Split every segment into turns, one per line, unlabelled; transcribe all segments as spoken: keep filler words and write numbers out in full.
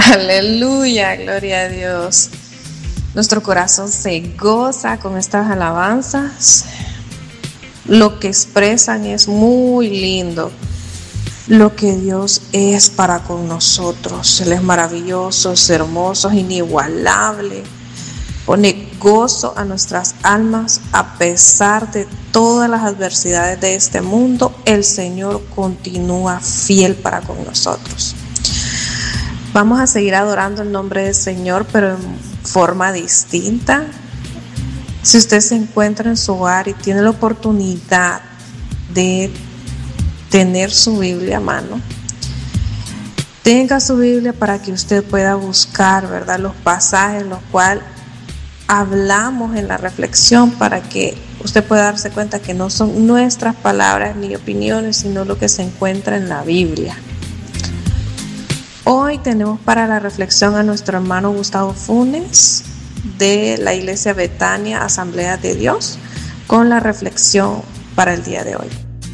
Aleluya, gloria a Dios. Nuestro corazón se goza con estas alabanzas. Lo que expresan es muy lindo. Lo que Dios es para con nosotros. Él es maravilloso, es hermoso, es inigualable. Pone gozo a nuestras almas a pesar de todas las adversidades de este mundo. El Señor continúa fiel para con nosotros. Vamos a seguir adorando el nombre del Señor, pero en forma distinta. Si usted se encuentra en su hogar y tiene la oportunidad de tener su Biblia a mano, tenga su Biblia para que usted pueda buscar, ¿verdad?, los pasajes los cuales hablamos en la reflexión, para que usted pueda darse cuenta que no son nuestras palabras ni opiniones, sino lo que se encuentra en la Biblia. Hoy tenemos para la reflexión a nuestro hermano Gustavo Funes de la Iglesia Betania Asamblea de Dios con la reflexión para el día de hoy.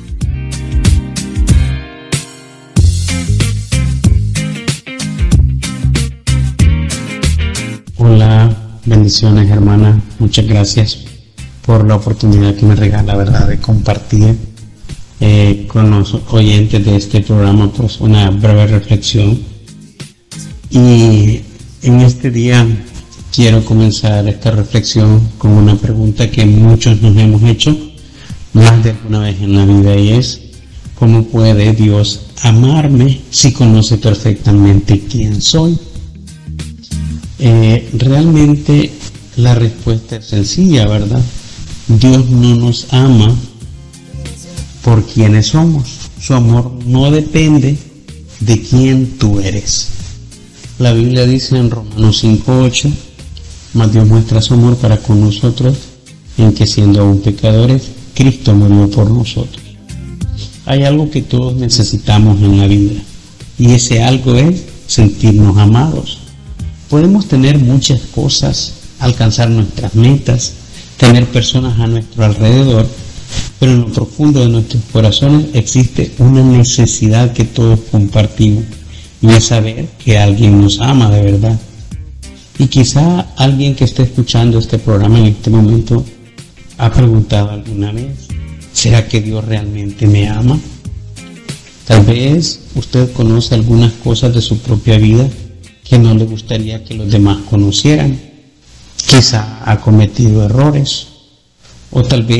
Hola, bendiciones hermana, muchas gracias por la oportunidad que me regala, ¿verdad?, de compartir eh, con los oyentes de este programa pues una breve reflexión. Y en este día quiero comenzar esta reflexión con una pregunta que muchos nos hemos hecho más de alguna vez en la vida, y es: ¿cómo puede Dios amarme si conoce perfectamente quién soy? Eh, realmente la respuesta es sencilla, ¿verdad? Dios no nos ama por quienes somos. Su amor no depende de quién tú eres. La Biblia dice en Romanos cinco ocho: mas Dios muestra su amor para con nosotros en que, siendo aún pecadores, Cristo murió por nosotros. Hay algo que todos necesitamos en la vida, y ese algo es sentirnos amados. Podemos tener muchas cosas, alcanzar nuestras metas, tener personas a nuestro alrededor, pero en lo profundo de nuestros corazones existe una necesidad que todos compartimos, y es saber que alguien nos ama de verdad. Y quizá alguien que esté escuchando este programa en este momento ha preguntado alguna vez: ¿será que Dios realmente me ama? Tal vez usted conoce algunas cosas de su propia vida que no le gustaría que los demás conocieran. Quizá ha cometido errores, o tal vez